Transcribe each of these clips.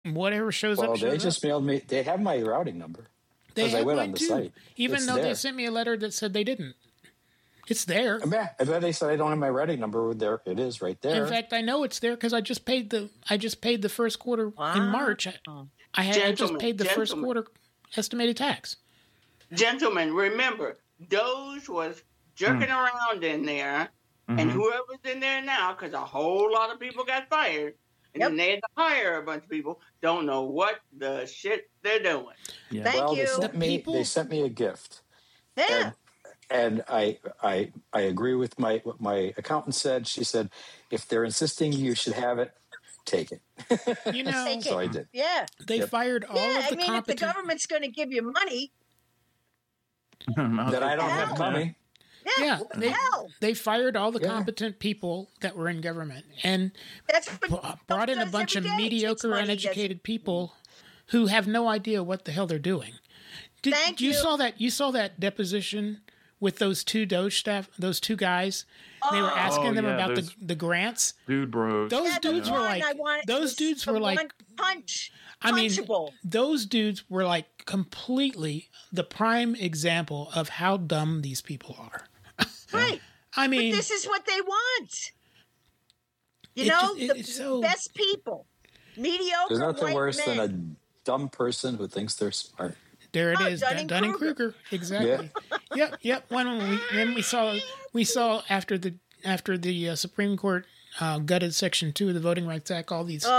Whatever shows up. Well, shows they just mailed me. They have my routing number They because I have went mine on the too. site. Even It's though there. they sent me a letter that said they didn't. It's there. I bet they said I don't have my routing number. There it is, right there. In fact, I know it's there because I just paid the first quarter in March. I just paid the first quarter estimated tax. Gentlemen, remember, Doge was jerking around in there, and whoever's in there now, because a whole lot of people got fired, and then they had to hire a bunch of people, don't know what the shit they're doing. Yeah. Thank you. They sent me a gift. Yeah. And I agree with what my accountant said. She said, if they're insisting you should have it, take it. You know, Take so it. I did. Yeah. they fired all of the If the competent. government's going to give you money, That I don't have Hell. money. Yeah, hell. they fired all the Yeah. competent people that were in government and That's what brought in a does bunch of every day. It takes mediocre, money, uneducated people who have no idea what the hell they're doing. Thank you. You saw that deposition with those two Doge staff, those two guys. They were asking them yeah, about those the grants. Dude bros. Those Yeah, the dudes were one like, I wanted those was dudes the were like, one punch. I mean, punchable. those dudes were like completely the prime example of how dumb these people are. Right. I mean, But this is what they want. You It know, just- the it's so- best people. Mediocre There's nothing white worse men. than a dumb person who thinks they're smart. there it is, Dunning-Kruger. Dunning-Kruger, exactly. Yep. Then we saw after the Supreme Court gutted Section 2 of the Voting Rights Act, all these,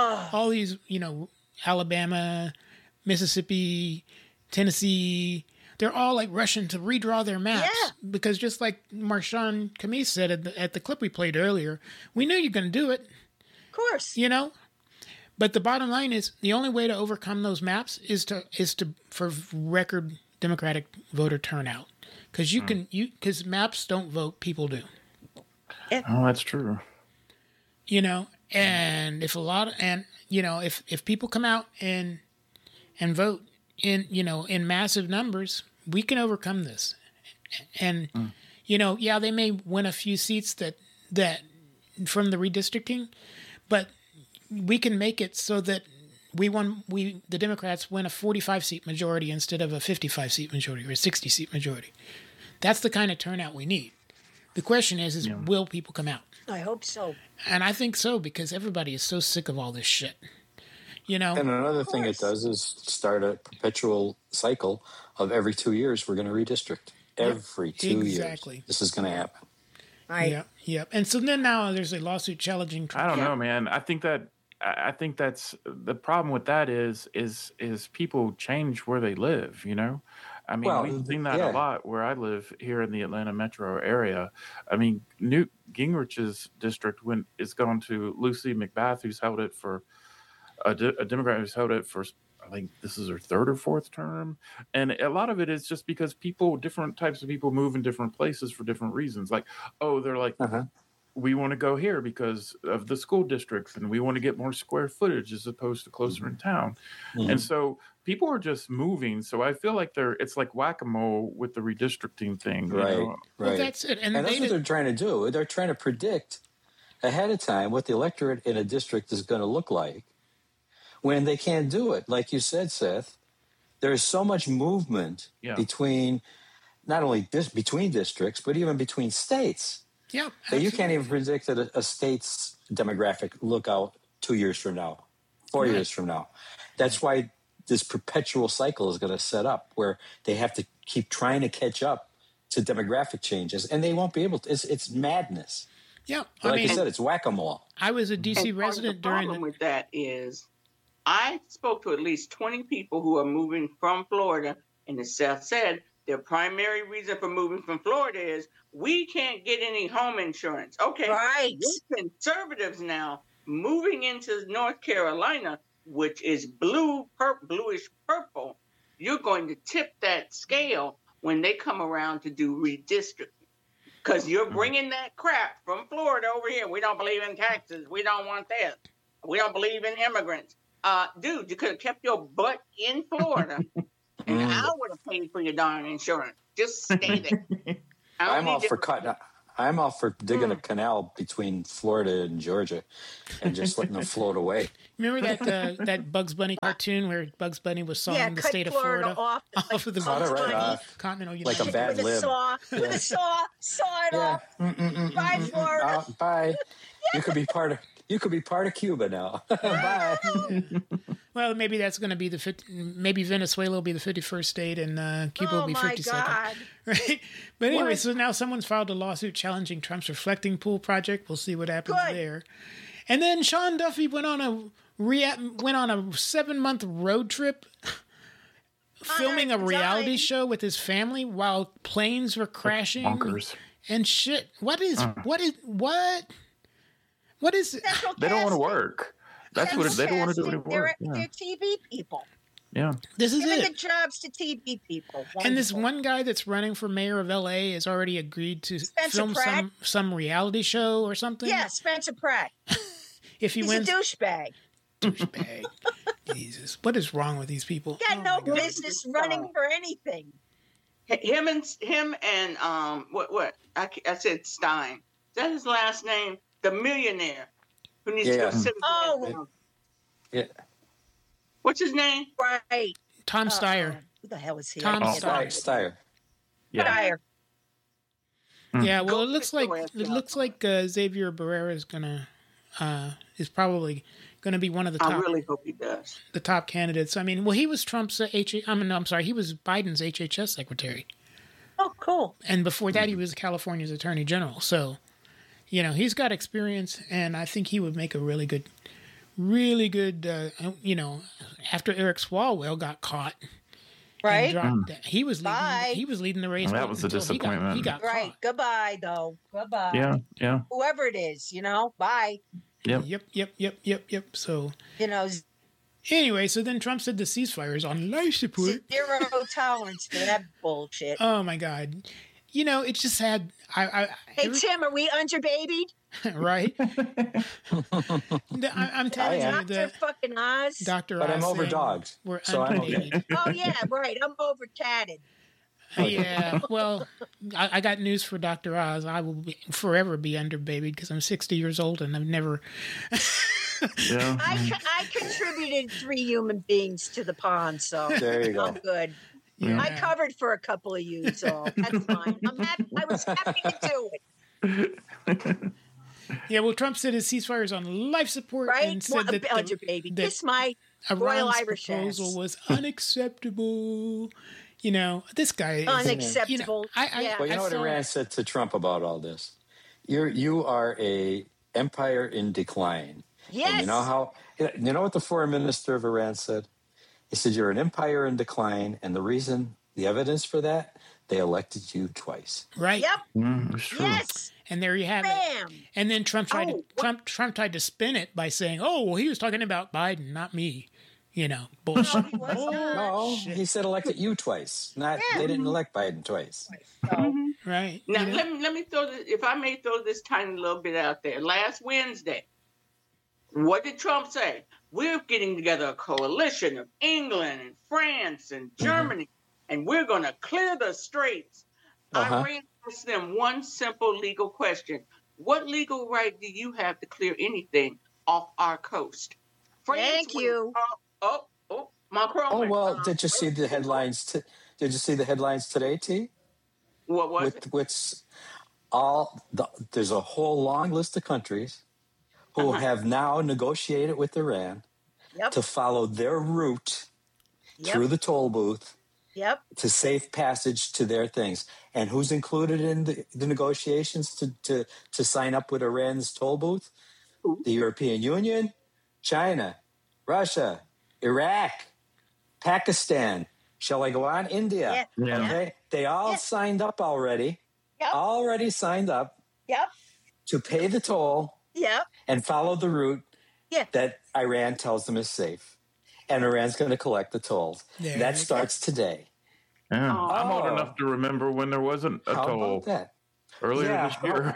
Alabama, Mississippi, Tennessee, they're all like rushing to redraw their maps because just like Marshawn Camise said at the clip we played earlier, we knew you're going to do it, Of course. But the bottom line is the only way to overcome those maps is to for record Democratic voter turnout because maps don't vote, people do. Oh, that's true. And if people come out and vote in massive numbers, we can overcome this. And they may win a few seats that from the redistricting, but we can make it so that the Democrats win a 45 seat majority instead of a 55 seat majority or a 60 seat majority. That's the kind of turnout we need. The question is will people come out? I hope so. And I think so, because everybody is so sick of all this shit. And another thing it does is start a perpetual cycle of every 2 years we're going to redistrict. Every 2 exactly. years. This is going to happen. Right. Yep. And so then now there's a lawsuit challenging Trump. I don't know, man. I think that's the problem with that is people change where they live, I mean, we've seen that a lot where I live here in the Atlanta metro area. I mean, Newt Gingrich's district is gone to Lucy McBath, who's held it for a Democrat who's held it for, I think this is her third or fourth term. And a lot of it is just because different types of people move in different places for different reasons. Like, they're like, we want to go here because of the school districts and we want to get more square footage as opposed to closer in town. And so people are just moving. So I feel like it's like whack-a-mole with the redistricting thing. Right. Well, that's it. And that's what they're trying to do. They're trying to predict ahead of time what the electorate in a district is going to look like when they can't do it. Like you said, Seth, there is so much movement between not only between districts, but even between states. Yeah, that you can't even predict a state's demographic look out 2 years from now, 4 years from now. That's why this perpetual cycle is going to set up where they have to keep trying to catch up to demographic changes, and they won't be able to. It's madness. Yeah, like you said, it's whack-a-mole. I was a DC resident the problem with that is I spoke to at least 20 people who are moving from Florida, and the Seth said their primary reason for moving from Florida is we can't get any home insurance. Okay, right. We're conservatives now moving into North Carolina, which is bluish purple. You're going to tip that scale when they come around to do redistricting. Because you're bringing that crap from Florida over here. We don't believe in taxes. We don't want this. We don't believe in immigrants. Dude, you could have kept your butt in Florida, and I would have paid for your darn insurance. Just stay there. I'm all for cutting I'm all for digging a canal between Florida and Georgia and just letting them float away. Remember that Bugs Bunny cartoon where Bugs Bunny was sawing the state of Florida off of the continental United Like a bad with lib. With a saw it off. Bye, Florida. Bye. You could be part of Cuba now. Bye. Well, maybe that's going to be maybe Venezuela will be the 51st state and Cuba will be 52nd. God. Right? But anyway, so now someone's filed a lawsuit challenging Trump's reflecting pool project. We'll see what happens there. And then Sean Duffy went on a 7-month road trip filming a reality show with his family while planes were crashing. Bonkers. And shit. What is it? They don't want to work. That's what they don't want to do anymore. They're TV people. Yeah. This is Giving the jobs to TV people. Wonderful. And this one guy that's running for mayor of LA has already agreed to film some reality show or something. Yeah, Spencer Pratt. If he wins, a douchebag. Jesus, what is wrong with these people? He got no business running for anything. Him and what I said Stein. Is that his last name? The millionaire who needs to go sit. Yeah. What's his name? Right. Tom Steyer. Who the hell is he? Tom Steyer. Yeah. Steyer. Yeah. Well, it looks like Xavier Barrera is probably going to be one of the top. I really hope he does. The top candidates. I mean, well, he was Trump's he was Biden's HHS secretary. Oh, cool. And before that, he was California's attorney general. So, he's got experience, and I think he would make a really good, after Eric Swalwell got caught. Right. He was leading the race. Well, that was a disappointment. He got right. caught. Goodbye, though. Goodbye. Yeah. Whoever it is, bye. Yep. So, anyway, so then Trump said the ceasefire is on life support. Zero tolerance for that bullshit. Oh my God. It's just sad. Hey, Tim, are we underbabied? Right? I'm telling you. Dr. fucking Oz. Dr. But Oz I'm over dogs. We're so I'm okay. Oh, yeah, right. I'm over tatted. Yeah, well, I got news for Dr. Oz. I will forever be underbabied because I'm 60 years old and I've never... Yeah. I contributed 3 human beings to the pond, so there you go. I'm good. Yeah. I covered for a couple of you, so that's fine. I was happy to do it. Yeah, well, Trump said his ceasefire is on life support and said that Kiss my Royal Iran's Irish proposal ass. was unacceptable. This guy is unacceptable. Well, you know what Iran said to Trump about all this? You are a empire in decline. Yes. And you know what the foreign minister of Iran said? He said, you're an empire in decline, and the evidence for that, they elected you twice. Right. Yep. It's true. Yes. And there you have Bam. it. And then Trump tried to spin it by saying, "Oh, well, he was talking about Biden, not me." Bullshit. No, he said elected you twice. They didn't elect Biden twice. Right. Now let me throw this, if I may throw this tiny little bit out there. Last Wednesday, what did Trump say? We're getting together a coalition of England and France and Germany, and we're going to clear the straits. I asked them one simple legal question. What legal right do you have to clear anything off our coast? Thank you. Macron. Oh, well, did you see the headlines? Did you see the headlines today, T? What was it? There's a whole long list of countries who have now negotiated with Iran to follow their route through the toll booth to safe passage to their things. And who's included in the negotiations to sign up with Iran's toll booth? The European Union, China, Russia, Iraq, Pakistan. Shall I go on? India. Yeah. Okay. They all signed up already. Yep. Already signed up. Yep. To pay the toll. Yep. And follow the route that Iran tells them is safe. And Iran's going to collect the tolls. That starts today. Yeah. I'm old enough to remember when there wasn't a toll. How about that? Earlier this year.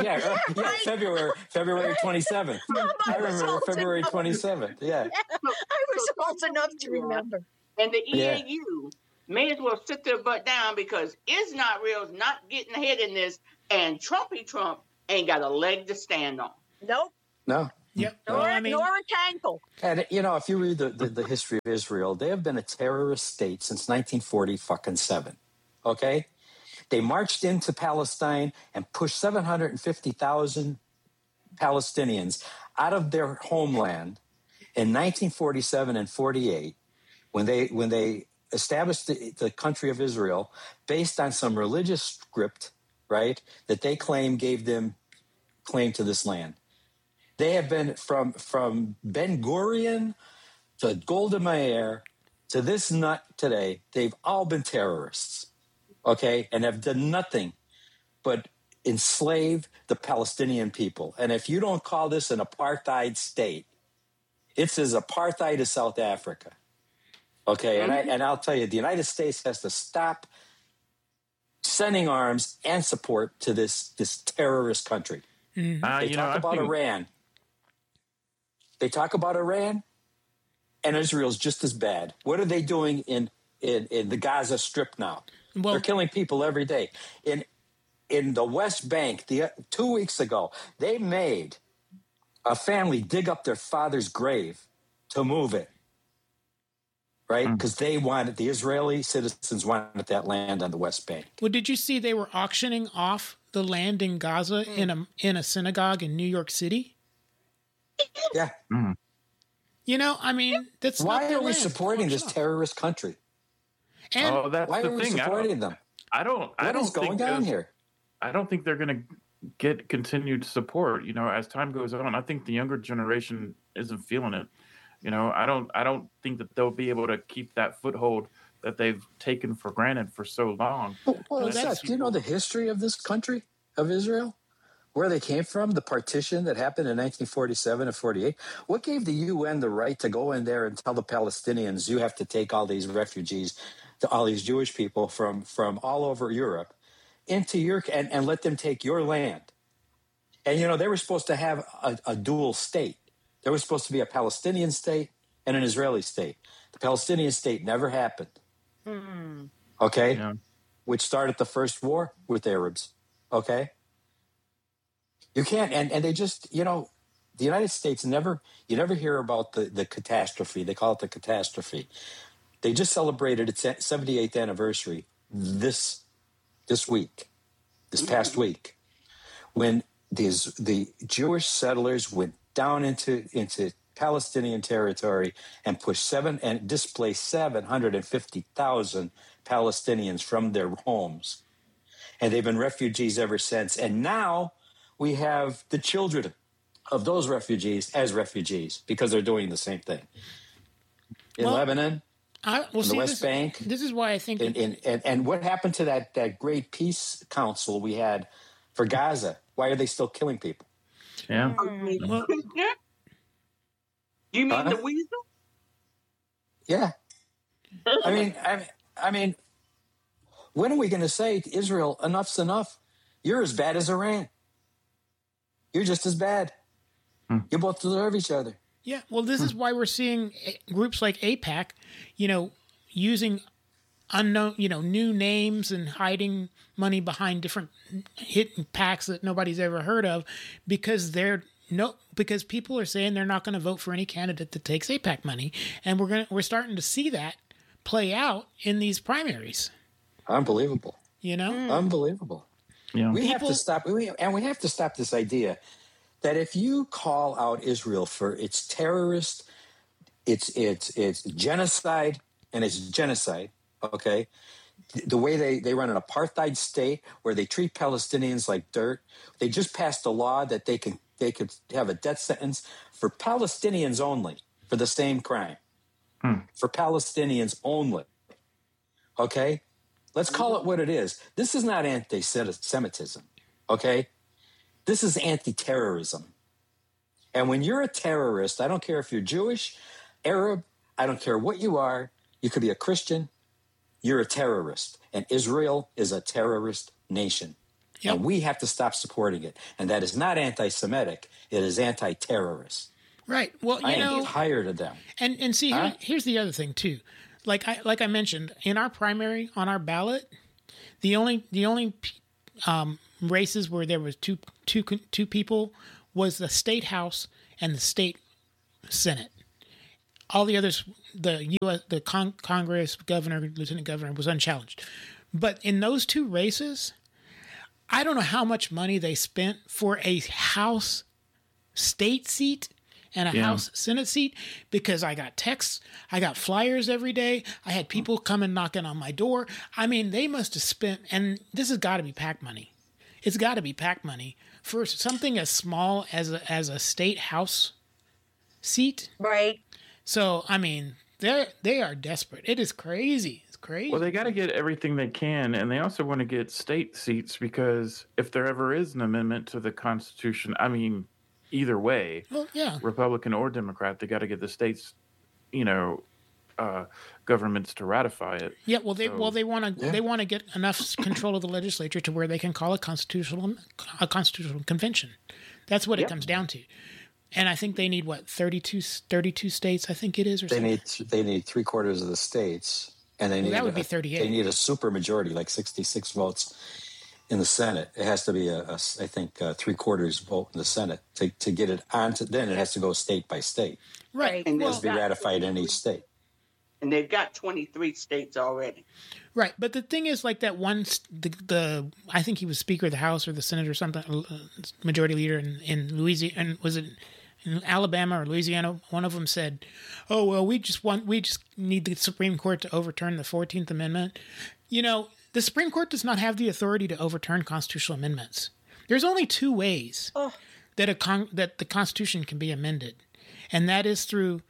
February 27th. I remember February 27th. Yeah. I was old enough to remember. And the EAU may as well sit their butt down because Israel's not getting ahead in this And Trumpy Trump ain't got a leg to stand on. Nope. No. Yep. Nor, Well, I mean, nor a tankle. And, if you read the history of Israel, they have been a terrorist state since 1947. Okay? They marched into Palestine and pushed 750,000 Palestinians out of their homeland in 1947 and 48 when they established the country of Israel based on some religious script, right, that they claim gave them claim to this land. They have been from Ben Gurion to Golda Meir to this nut today. They've all been terrorists, okay, and have done nothing but enslave the Palestinian people. And if you don't call this an apartheid state, it's as apartheid as South Africa, okay. And I'll tell you, the United States has to stop sending arms and support to this terrorist country. They talk about Iran. They talk about Iran, and Israel's just as bad. What are they doing in the Gaza Strip now? Well, they're killing people every day. In the West Bank, 2 weeks ago, they made a family dig up their father's grave to move it, right? Because the Israeli citizens wanted that land on the West Bank. Well, did you see they were auctioning off the land in Gaza in a synagogue in New York City? Yeah. I mean, that's why are we supporting this terrorist country? And why are we supporting them? What is going on here? I don't think they're going to get continued support. As time goes on, I think the younger generation isn't feeling it. I don't think that they'll be able to keep that foothold that they've taken for granted for so long. Well, do you know the history of this country, of Israel? Where they came from, the partition that happened in 1947 and 48. What gave the UN the right to go in there and tell the Palestinians, you have to take all these refugees, all these Jewish people from all over Europe into your and let them take your land? And, they were supposed to have a dual state. There was supposed to be a Palestinian state and an Israeli state. The Palestinian state never happened. Okay? Yeah. Which started the first war with Arabs. Okay? You can't, and they just, the United States you never hear about the catastrophe. They call it the catastrophe. They just celebrated its 78th anniversary this past week, when the Jewish settlers went down into Palestinian territory and displaced 750,000 Palestinians from their homes. And they've been refugees ever since. And now we have the children of those refugees as refugees because they're doing the same thing. In Lebanon, in the West Bank. This is why I think... And what happened to that great peace council we had for Gaza? Why are they still killing people? Yeah. You mean the weasel? Yeah. I mean, when are we going to say to Israel, enough's enough? You're as bad as Iran. You're just as bad. You both deserve each other. Yeah, well, this is why we're seeing groups like AIPAC, using unknown, new names and hiding money behind different hidden PACs that nobody's ever heard of, because because people are saying they're not going to vote for any candidate that takes AIPAC money, and we're starting to see that play out in these primaries. Unbelievable. Unbelievable. Yeah. We have to stop, and we have to stop this idea that if you call out Israel for its terrorist, its genocide, and its genocide, okay, the way they run an apartheid state where they treat Palestinians like dirt. They just passed a law that they could have a death sentence for Palestinians only for the same crime. For Palestinians only. Okay? Let's call it what it is. This is not anti-Semitism, okay? This is anti-terrorism. And when you're a terrorist, I don't care if you're Jewish, Arab, I don't care what you are. You could be a Christian. You're a terrorist. And Israel is a terrorist nation. Yep. And we have to stop supporting it. And that is not anti-Semitic. It is anti-terrorist. Right. Well, I am tired of them. And see, here's the other thing, too. Like I mentioned, in our primary, on our ballot, the only races where there was two people was the state house and the state Senate. All the others, the Congress, governor, lieutenant governor, was unchallenged. But in those two races, I don't know how much money they spent for a House state seat and a House Senate seat, because I got texts, I got flyers every day. I had people coming knocking on my door. I mean, they must have spent, and this has got to be PAC money. It's got to be PAC money for something as small as a state House seat. Right. So, I mean, they are desperate. It is crazy. It's crazy. Well, they got to get everything they can, and they also want to get state seats, because if there ever is an amendment to the Constitution, I mean, either way, Republican or Democrat, they got to get the states, governments to ratify it. Yeah, well, they want to get enough control of the legislature to where they can call a constitutional convention. That's what it comes down to. And I think they need 32 states, I think it is, or something. They need 3/4 of the states, and that would be 38. They need a super majority, like 66 votes in the Senate. It has to be I think 3/4 vote in the Senate to get it onto. Then it has to go state by state, right? And it has to be ratified in each state. And they've got 23 states already. Right, but the thing is, like that one, I think he was Speaker of the House or the Senate or something, Majority Leader in Louisiana, and was it in Alabama or Louisiana? One of them said, "Oh well, we just need the Supreme Court to overturn the 14th Amendment." The Supreme Court does not have the authority to overturn constitutional amendments. There's only two ways that the Constitution can be amended, and that is through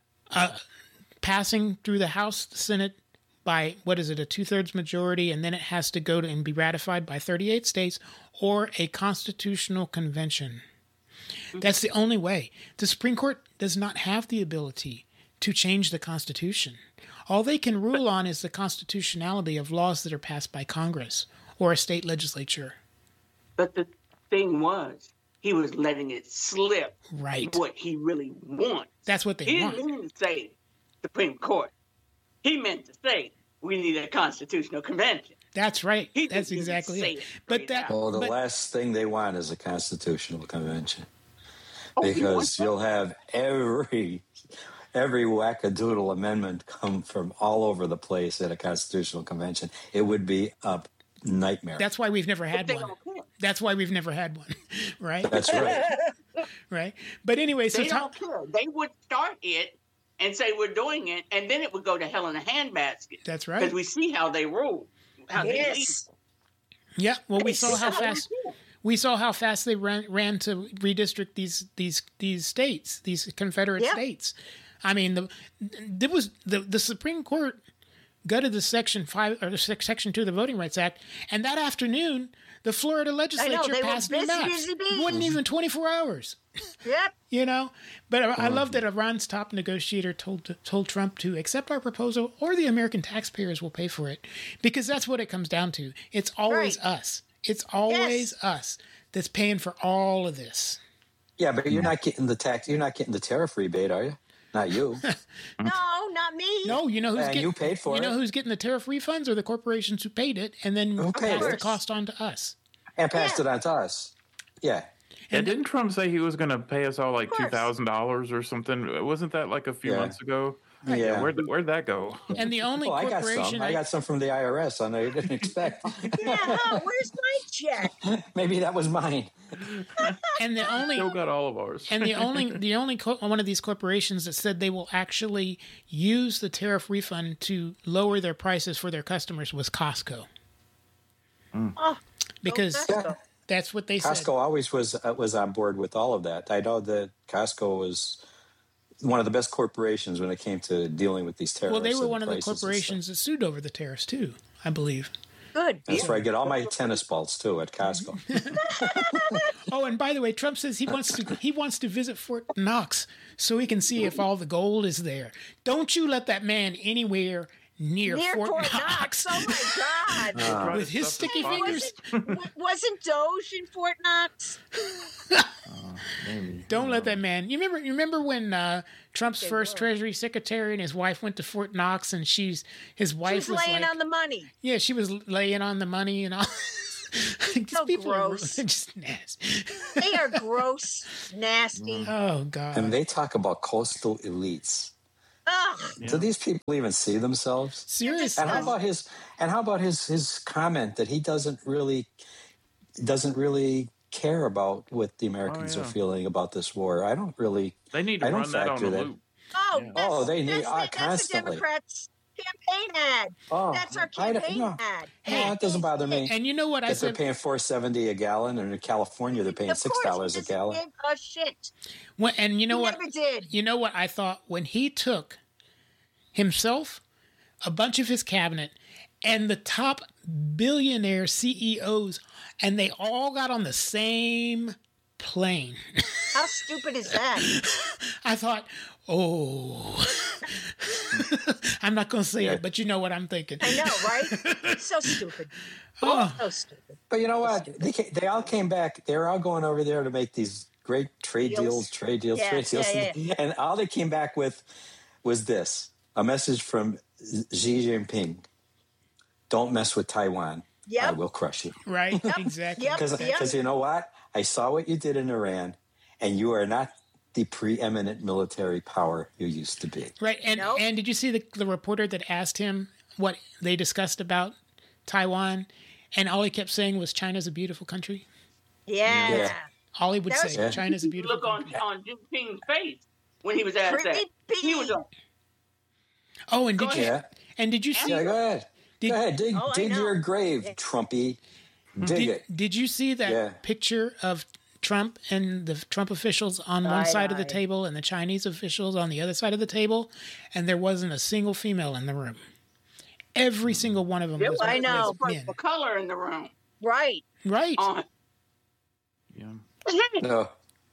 passing through the House, the Senate, by, a 2/3 majority, and then it has to go and be ratified by 38 states, or a constitutional convention. That's the only way. The Supreme Court does not have the ability to change the Constitution. All they can rule on is the constitutionality of laws that are passed by Congress or a state legislature. But the thing was, he was letting it slip. Right. What he really wants. That's what they want. He didn't mean to say Supreme Court. He meant to say we need a constitutional convention. That's right. That's exactly it. But the last thing they want is a constitutional convention, because you'll have every wackadoodle amendment come from all over the place at a constitutional convention. It would be a nightmare. That's why we've never had one. That's why we've never had one, right? That's right. Right. But anyway, so they don't care. They would start it and say we're doing it, and then it would go to hell in a handbasket. That's right. Because we see how they rule. Yeah. Well, we saw how fast. We saw how fast they ran to redistrict these states, these Confederate states. I mean, the Supreme Court gutted the Section 5 or Section 2 of the Voting Rights Act, and that afternoon, the Florida legislature passed new maps. It wasn't even 24 hours. Yep. But I love that Iran's top negotiator told Trump to accept our proposal, or the American taxpayers will pay for it, because that's what it comes down to. It's always us. It's always us that's paying for all of this. Yeah, but you're not getting the tax. You're not getting the tariff rebate, are you? Not you. No, not me. No, you paid for it. You know who's getting the tariff refunds? Are the corporations who paid it and then passed the cost on to us. And passed it on to us. Yeah. And didn't Trump say he was going to pay us all like $2,000 or something? Wasn't that like a few months ago? Yeah. Where'd that go? And the only corporation... I got some from the IRS. I know you didn't expect. Where's my check? Maybe that was mine. And the only... Still got all of ours. And the only one of these corporations that said they will actually use the tariff refund to lower their prices for their customers was Costco. Because that's what they said. Costco always was on board with all of that. I know that Costco was one of the best corporations when it came to dealing with these tariffs. Well, they were one of the corporations that sued over the tariffs too, I believe. Good. That's where I get all my tennis balls too, at Costco. Oh, and by the way, Trump says he wants to visit Fort Knox so he can see if all the gold is there. Don't you let that man anywhere near Fort Knox. Oh my God! With his sticky fingers. Wasn't Doge in Fort Knox? Don't let that man. You remember when Trump's first Treasury Secretary and his wife went to Fort Knox, and his wife was laying like, on the money. Yeah, she was laying on the money and all. These So people gross. are just nasty. They are gross, nasty. Oh God. And they talk about coastal elites. Ugh. Do these people even see themselves? Seriously. And how about his comment that he doesn't really care about what the Americans are feeling about this war? I don't really. They need to run that on the loop. Oh, Oh, they need that's constantly. the Democrats' campaign ad. Oh, That's our campaign ad. No, it doesn't bother me. And you know what I If they're said? paying $4.70 a gallon, and in California they're paying Of course, $6 he a gallon. doesn't give a shit. And you know He what? never did. You know what I thought when he took himself, a bunch of his cabinet, and the top billionaire CEOs, and they all got on the same plane. How stupid is that? I thought, oh, I'm not going to say it, but you know what I'm thinking. I know, right? So stupid. Oh. So stupid. But you know what? They all came back. They were all going over there to make these great trade deals. Yeah. And all they came back with was this: a message from Xi Jinping. Don't mess with Taiwan. Yep. I will crush you. Right? Exactly. Yep. Because you know what? I saw what you did in Iran, and you are not the preeminent military power you used to be. Right. And Nope. and did you see the reporter that asked him what they discussed about Taiwan? And all he kept saying was China's a beautiful country. Yeah. All he would That say, was- China's a beautiful Look on country. on Jinping's face when he was asked that. He was like, Oh, and Go did you ahead. and did you see Yeah, go ahead. Did- Go ahead. Dig, Oh, I dig know. your grave, Trumpy. Dig it. did you see that Yeah. picture of Trump and the Trump officials on one side of the table and the Chinese officials on the other side of the table, and there wasn't a single female in the room. Every single one of them was, I know. was men. the color in the room. Right. Right. On. Yeah. No.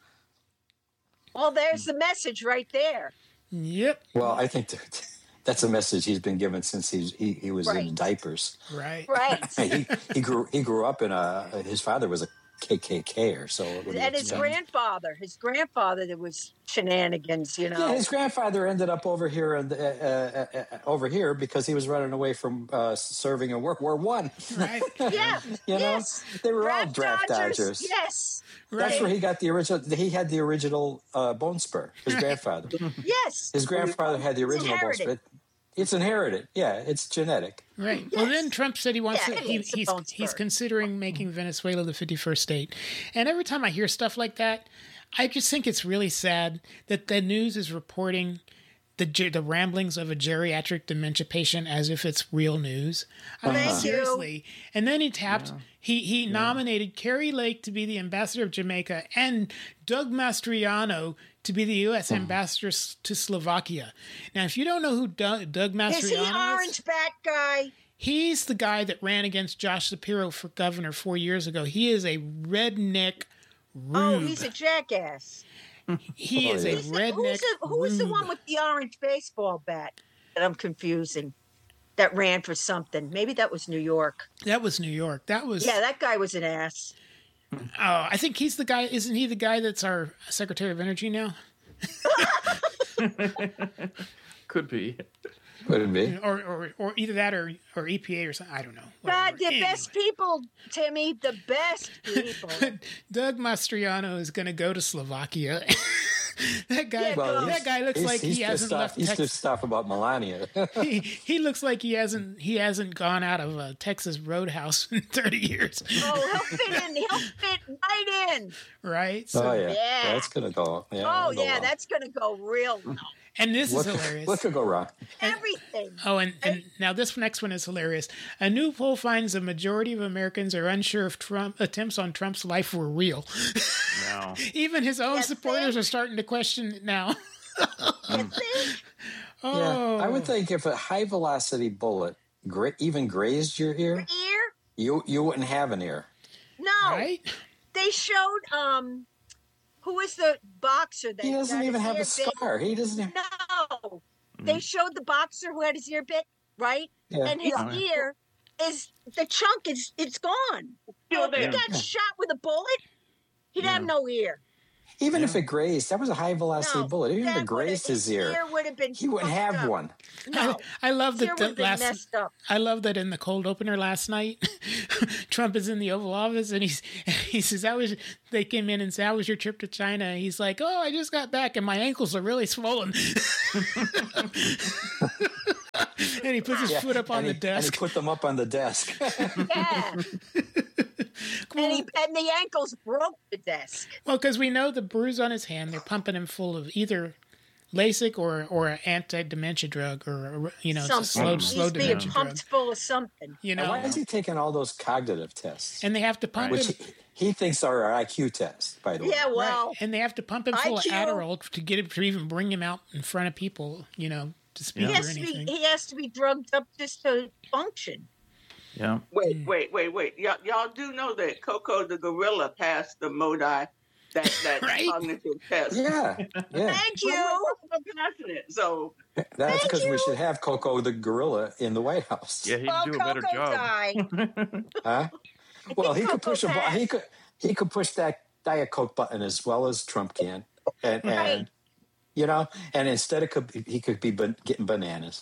Well, there's the message right there. Yep. Well, I think that's a message he's been given since he was Right. in diapers. Right. Right. he grew up in his father was a KKK so. And his grandfather, there was shenanigans, you know. Yeah, his grandfather ended up over here because he was running away from serving in World War I. Right. Yeah. You know, yes. they were all draft dodgers. Yes. That's where he got the original. He had the original bone spur. His grandfather. Yes. His grandfather had the It's original bone inherited. spur. It's inherited. Yeah, it's genetic. Right. Well, then Trump said he wants Yeah, to. it is a bone He's spur. considering making Venezuela the 51st state. And every time I hear stuff like that, I just think it's really sad that the news is reporting the ramblings of a geriatric dementia patient as if it's real news. I mean, Thank you. seriously. And then he tapped. He nominated Carrie Lake to be the ambassador of Jamaica and Doug Mastriano to be the U.S. ambassador to Slovakia. Now, if you don't know who Doug Mastriano Is he orange bat guy? He's the guy that ran against Josh Shapiro for governor 4 years ago. He is a redneck rube. Oh, he's a jackass. He is a He's the- redneck who's the rube. one with the orange baseball bat that I'm confusing? That ran for something. Maybe that was New York. That was New York. That was. Yeah, that guy was an ass. Oh, I think he's the guy. Isn't he the guy that's our Secretary of Energy now? Could be. Could it be? Or either that or EPA or something. I don't know. God, Whatever. the Anyway. best people, Timmy. The best people. Doug Mastriano is going to go to Slovakia. That guy. Yeah, Well, that guy looks like he hasn't left He's Texas. just stuff about Melania. He looks like he hasn't gone out of a Texas Roadhouse in 30 years. Oh, he'll fit in. He'll fit right in. Right? So, Oh yeah. Yeah. That's gonna go. Yeah, Oh, that'll go yeah, well. that's going to go real. and this What is could- hilarious. What could go wrong? Everything. Oh, and now this next one is hilarious. A new poll finds a majority of Americans are unsure if attempts on Trump's life were real. No. Even his own Yes, supporters they- are starting to question it now. You think? Oh, Yeah, I would think if a high velocity bullet even grazed your ear, Ear? you wouldn't have an ear. No. right? They showed who is the boxer that He doesn't got even his have ear a scar. He doesn't. Have, No. They showed the boxer who had his ear bit, right? yeah. And his Yeah. ear is the chunk is it's gone. Still If he there. got shot with a bullet, he'd have Yeah. no ear. Even if it grazed, that was a high velocity bullet. Even if it grazed his ear, he wouldn't have one. No, I love that messed up. I love that in the cold opener last night, Trump is in the Oval Office and he says, they came in and said, "How was your trip to China?" He's like, "Oh, I just got back and my ankles are really swollen." And he puts his foot up on the desk. And he put them up on the desk. Yeah. And the ankles broke the desk. Well, because we know the bruise on his hand, they're pumping him full of either LASIK or an anti-dementia drug or slow He's being dementia pumped drug. full of something. Why is he taking all those cognitive tests? And they have to pump him. He thinks are IQ tests, by the way. Yeah, well. Right. And they have to pump him full of Adderall to get him to even bring him out in front of people, to speak or anything. He has to be drugged up just to function. Yeah. Wait. Y'all do know that Coco the gorilla passed the MODI, that right? cognitive test. Yeah. Thank you. I'm passionate. So that's because we should have Coco the gorilla in the White House. Yeah, he'd do a better job. Huh? Well, he could push he could push that Diet Coke button as well as Trump can, and and instead he could be getting bananas.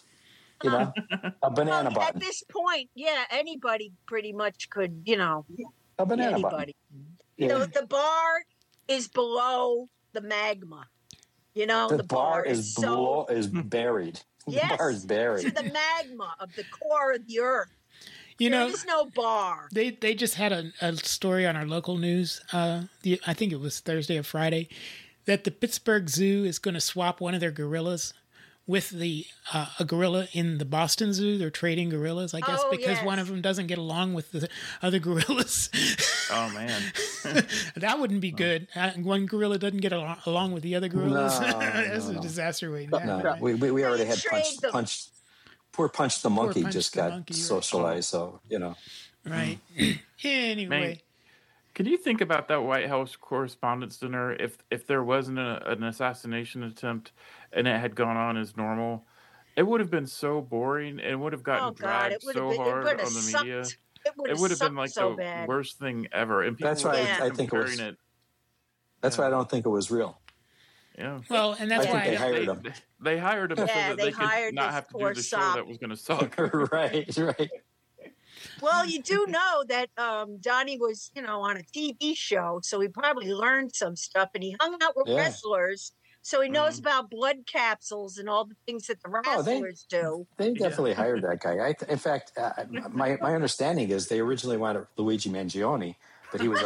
A banana button. At this point, anybody pretty much could, a banana button. The bar is below the magma. The bar is buried. Yes, the bar is buried. To the magma of the core of the earth. There is no bar. They just had a story on our local news. I think it was Thursday or Friday, that the Pittsburgh Zoo is going to swap one of their gorillas with a gorilla in the Boston Zoo. They're trading gorillas, I guess, because one of them doesn't get along with the other gorillas. Oh, man. That wouldn't be good. One gorilla doesn't get along with the other gorillas. That's a disaster waiting to happen. Right? We already had Punch. Poor Punch the monkey just got socialized, so, Right. Anyway. Man, can you think about that White House Correspondents' Dinner if there wasn't an assassination attempt and it had gone on as normal? It would have been so boring and would have gotten dragged so hard on the media. It would have been like the worst thing ever. And that's why I think it was. That's why I don't think it was real. Yeah. Well, and that's why they hired him. They hired him so that they could not have to do the show that was going to suck. Right. Well, you do know that Donnie was, on a TV show, so he probably learned some stuff, and he hung out with wrestlers, so he knows about blood capsules and all the things that the wrestlers do. They definitely hired that guy. In fact, my understanding is they originally wanted Luigi Mangione, but he was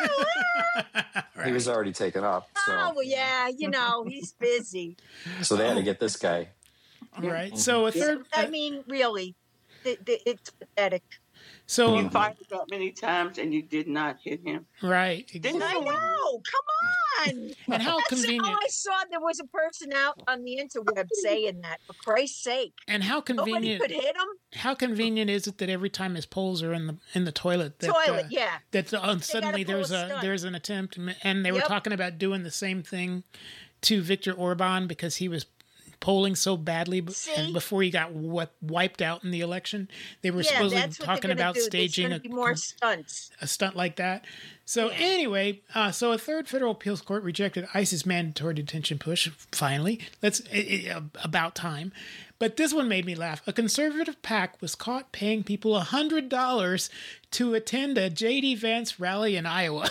already taken up. So. Oh, well, yeah, he's busy. So they had to get this guy. Right. So a third. Really, it's pathetic. So you fired that many times and you did not hit him. Right. Exactly. I know. Come on. And how convenient. I saw there was a person out on the interweb saying that, for Christ's sake. And how convenient. Nobody could hit him. How convenient is it that every time his poles are in the toilet? That suddenly there's an attempt, and they were talking about doing the same thing to Viktor Orban because he was polling so badly and before he got wiped out in the election. They were supposedly talking about staging more stunts. A stunt like that. So anyway, so a third federal appeals court rejected ICE's mandatory detention push. Finally, about time. But this one made me laugh. A conservative PAC was caught paying people $100 to attend a J.D. Vance rally in Iowa.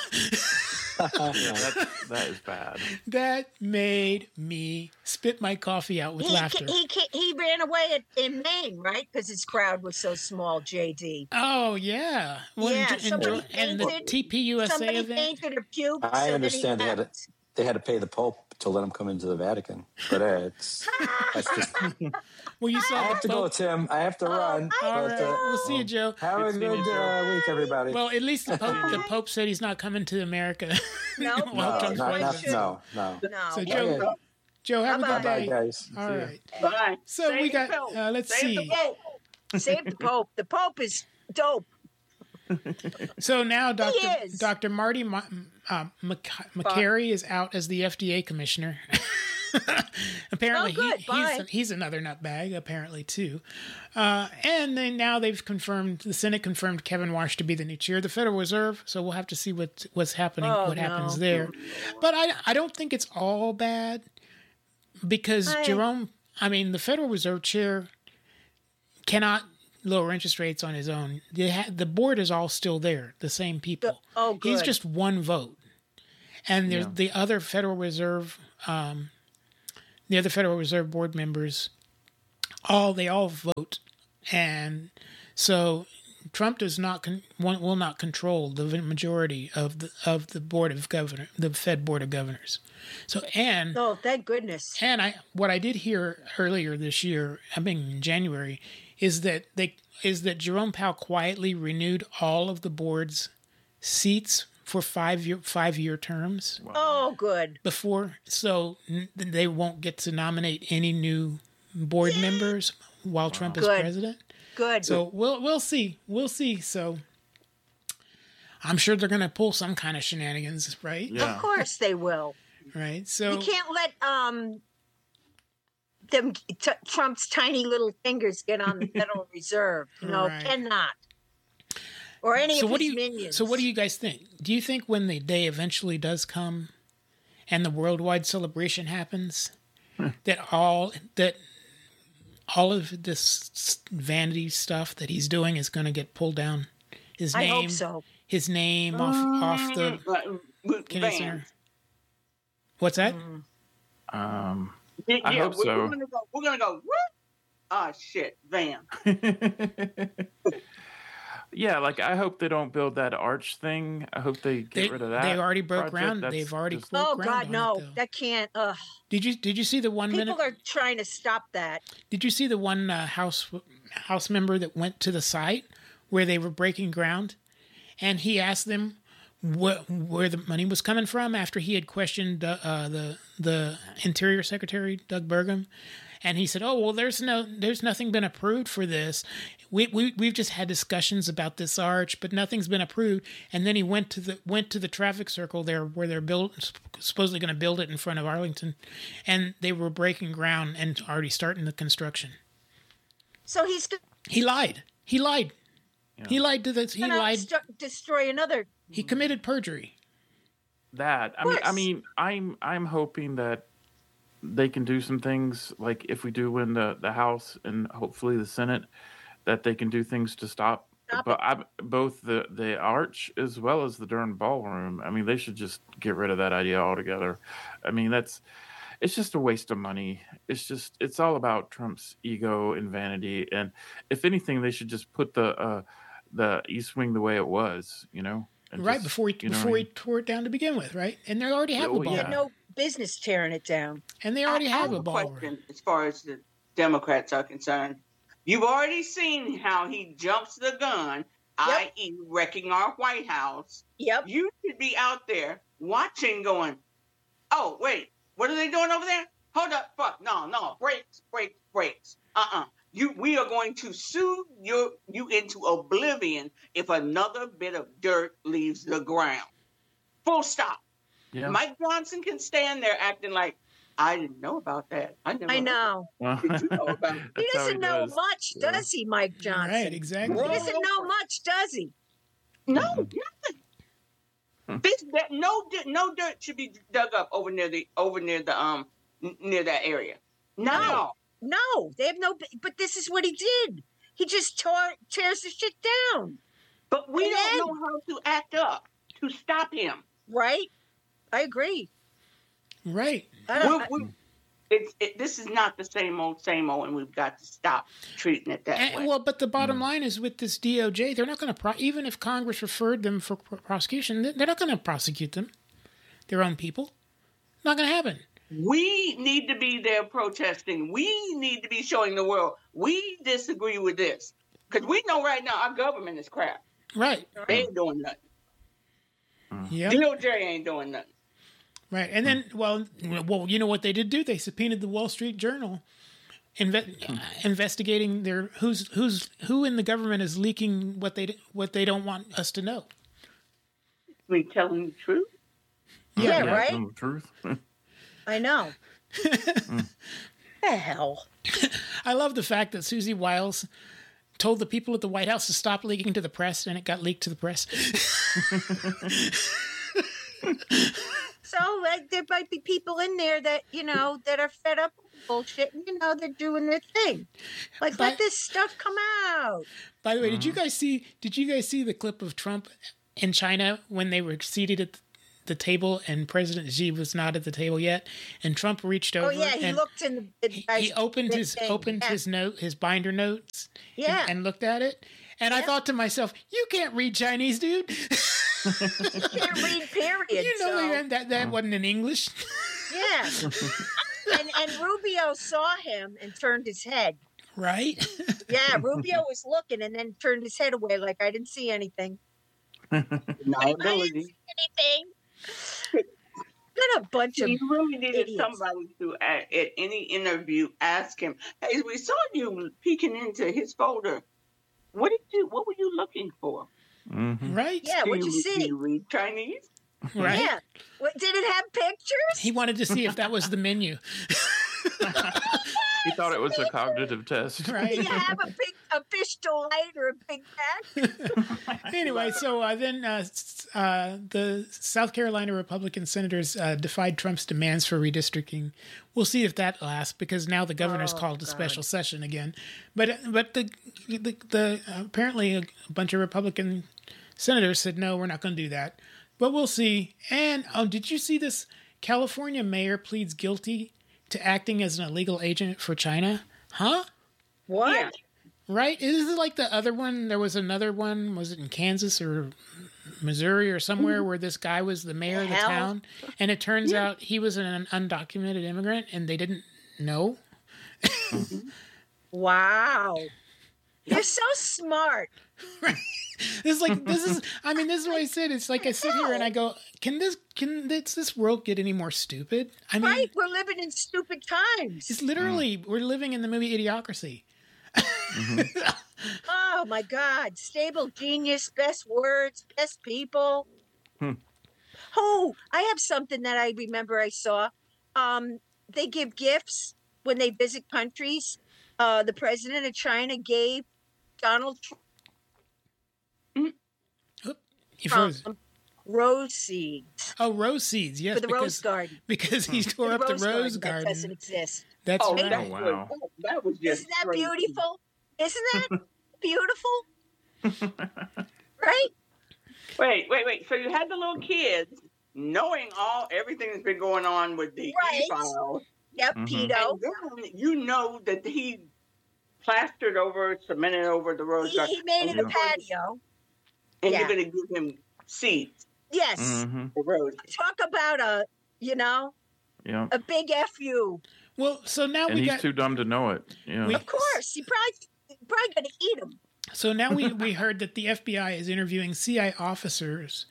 That is bad. That made me spit my coffee out with laughter. He ran away in Maine, right? Because his crowd was so small, JD. Oh, yeah. And the TPUSA event. Painted a pube. I understand they had to pay the Pope to let him come into the Vatican. But that's just... Well, you saw I have to go, Tim. I have to run. All right. We'll see you, Joe. Have a good week, everybody. Well, at least the Pope said he's not coming to America. No. So, Joe, have a good day. Bye, guys. All right. Bye. So Save we got, let's see. Save the Pope. The Pope is dope. So now Dr. Marty McCary is out as the FDA commissioner. Apparently, he's another nutbag, apparently, too. And then now they've confirmed, the Senate confirmed Kevin Warsh to be the new chair of the Federal Reserve. So we'll have to see what's happening, happens there. But I don't think it's all bad because the Federal Reserve chair cannot lower interest rates on his own. The board is all still there, the same people. Good. He's just one vote. And there's the other Federal Reserve board members, they all vote, and so Trump will not control the majority of the board of governors, the Fed board of governors. So thank goodness. And what I did hear earlier this year, in January, is that Jerome Powell quietly renewed all of the board's seats for 5-year terms. Wow. Oh, good. So they won't get to nominate any new board members while Trump is president. Good. So we'll see. We'll see. So I'm sure they're going to pull some kind of shenanigans, right? Yeah. Of course they will. Right. So you can't let Trump's tiny little fingers get on the Federal Reserve. Cannot. Or any of his minions. So what do you guys think? Do you think when the day eventually does come and the worldwide celebration happens, that all of this vanity stuff that he's doing is going to get pulled down? I hope so. His name off the Kennedy Center. What's that? I hope so. We're gonna go. What? Ah, shit, Van. Yeah, I hope they don't build that arch thing. I hope they get rid of that. They already broke ground. They've already broke ground. Oh God, no! That can't. Did you see the 1 minute? People are trying to stop that. Did you see the one House member that went to the site where they were breaking ground, and he asked them where the money was coming from after he had questioned the Interior Secretary Doug Burgum, and he said, "Oh well, there's nothing been approved for this. We've just had discussions about this arch, but nothing's been approved." And then he went to the traffic circle there where they're supposedly going to build it in front of Arlington, and they were breaking ground and already starting the construction. So he lied. He lied. Yeah. He lied to the. He lied. Destroy another. He committed perjury. I'm hoping that they can do some things, like if we do win the House and hopefully the Senate, that they can do things to stop both the arch as well as the darn ballroom. They should just get rid of that idea altogether. It's just a waste of money. It's all about Trump's ego and vanity. And if anything, they should just put the East Wing the way it was, right, before he tore it down to begin with, right? And they already have a ballroom. He had no business tearing it down. And they already have a ballroom. Question as far as the Democrats are concerned. You've already seen how he jumps the gun, i.e. wrecking our White House. Yep. You should be out there watching going, oh, wait, what are they doing over there? Hold up, fuck, no, brakes. We are going to sue you into oblivion if another bit of dirt leaves the ground. Full stop. Yeah. Mike Johnson can stand there acting like, I didn't know about that. I know. Did you know about it? He doesn't know much, does he, Mike Johnson? Right, exactly. He doesn't know much, does he? No, nothing. No dirt should be dug up over near that area. No, they have no. But this is what he did. He just tears the shit down. But we don't know how to act up to stop him. Right. I agree. Right. This is not the same old, and we've got to stop treating it that way. Well, but the bottom line is with this DOJ, they're not going to, even if Congress referred them for prosecution, they're not going to prosecute them, their own people. Not going to happen. We need to be there protesting. We need to be showing the world we disagree with this. Because we know right now our government is crap. Right. They ain't doing nothing. Yep. DOJ ain't doing nothing. Right. And then, well, you know what they did do? They subpoenaed the Wall Street Journal, investigating who in the government is leaking what they don't want us to know. We telling the truth? Yeah, right. Telling the truth. I know. The hell? I love the fact that Susie Wiles told the people at the White House to stop leaking to the press, and it got leaked to the press. So there might be people in there that, that are fed up with bullshit, and, they're doing their thing. Let this stuff come out. By the way, did you guys see the clip of Trump in China when they were seated at the table and President Xi was not at the table yet, and Trump reached over. Oh yeah, he looked in the. He opened his his binder notes. Yeah. And looked at it, and I thought to myself, "You can't read Chinese, dude. You can't read. Period. That wasn't in English." Yeah. and Rubio saw him and turned his head. Right. Yeah, Rubio was looking and then turned his head away like I didn't see anything. No I didn't see anything. What a bunch of you really needed idiots. somebody to at any interview ask him, "Hey, we saw you peeking into his folder. What were you looking for?" Mm-hmm. Right. Yeah, what'd you see? Do you read Chinese? Right. Yeah. Did it have pictures? He wanted to see if that was the menu. He thought it was a cognitive test. Right. Do you have a fish delight or a Big Mac? Anyway, so then the South Carolina Republican senators defied Trump's demands for redistricting. We'll see if that lasts, because now the governor's called a special session again. But the apparently a bunch of Republican senators said, no, we're not going to do that. But we'll see. And did you see this? California mayor pleads guilty to acting as an illegal agent for China. Huh? What? Yeah. Right? Is it like the other one? There was another one. Was it in Kansas or Missouri or somewhere where this guy was the mayor of the town? And it turns out he was an undocumented immigrant and they didn't know. Wow. You're so smart. Right. This is what I said. It's like I sit here and I go, can this world get any more stupid? I mean, Right, we're living in stupid times. it's literally, we're living in the movie Idiocracy. Oh my God. Stable genius, best words, best people. Oh, I have something that I remember I saw. They give gifts when they visit countries. The president of China gave Donald Trump You froze. rose seeds Oh, rose seeds. Yes, for the rose garden. because he tore up the rose that garden. doesn't exist. That's Oh, right. that was just Isn't that crazy. beautiful? Isn't that beautiful? Right? Wait. So you had the little kids knowing everything that's been going on with the Right. e-files. Yep, pedo. And then you know that he cemented over the rose garden. He made it a And patio. And Yeah. you're going to give him seeds Yes. for roses. Talk about Yeah. a big FU. Well, so now And we he's got. too dumb to know it. Yeah. Of course. He probably going to eat them. So now we heard that the FBI is interviewing CIA officers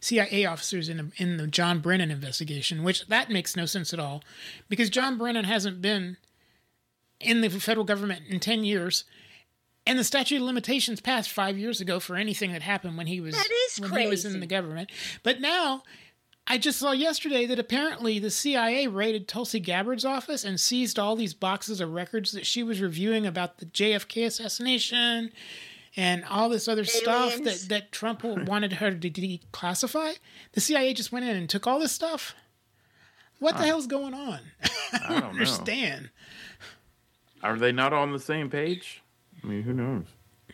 in the John Brennan investigation, which that makes no sense at all, because John Brennan hasn't been in the federal government in 10 years, and the statute of limitations passed 5 years ago for anything that happened when he was He was in the government. But now I just saw yesterday that apparently the CIA raided Tulsi Gabbard's office and seized all these boxes of records that she was reviewing about the JFK assassination and all this other stuff that Trump wanted her to declassify. The CIA just went in and took all this stuff. What the hell's going on? I don't understand. Are they not on the same page? I mean, who knows?